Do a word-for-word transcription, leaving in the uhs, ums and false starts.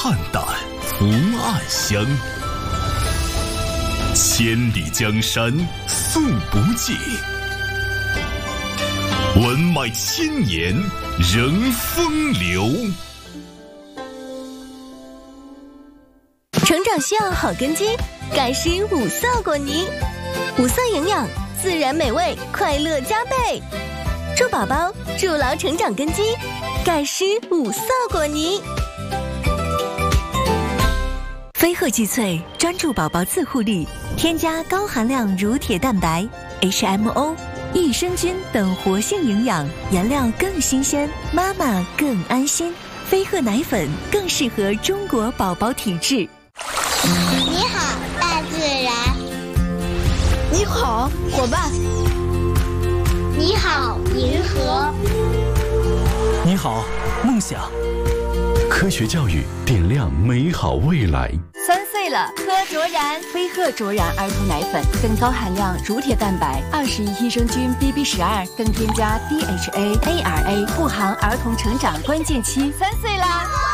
淡淡福暗香。千里江山素不尽，文脉千年仍风流。 成长需要好根基，盖施五色果泥，五色营养，自然美味，快乐加倍。祝宝宝筑牢成长根基，盖施五色果泥。飞鹤济萃专注宝宝自护力，添加高含量乳铁蛋白、H M O、益生菌等活性营养，颜料更新鲜，妈妈更安心。飞鹤奶粉更适合中国宝宝体质。 你好，大自然。 你好，伙伴。 你好，银河。 你好，梦想。 科学教育点亮美好未来。 三岁了，喝卓然飞鹤卓然儿童奶粉，更高含量乳铁蛋白，二十亿益生菌 B B 十二，更添加 D H A、A R A， 护航儿童成长关键期。三岁啦！